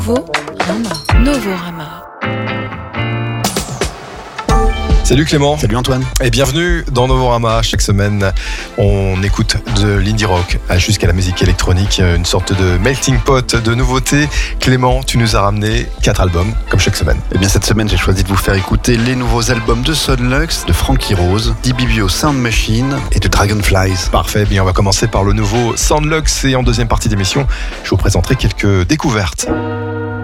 Novorama. Salut Clément. Salut Antoine. Et bienvenue dans Novorama. Chaque semaine, on écoute de l'indie rock jusqu'à la musique électronique, une sorte de melting pot de nouveautés. Clément, tu nous as ramené 4 albums, comme chaque semaine. Et bien cette semaine, j'ai choisi de vous faire écouter les nouveaux albums de Sonlux, de Frankie Rose, d'Ibibio Sound Machine et de Dragonflies. Parfait, bien on va commencer par le nouveau Sonlux et en deuxième partie d'émission, je vous présenterai quelques découvertes.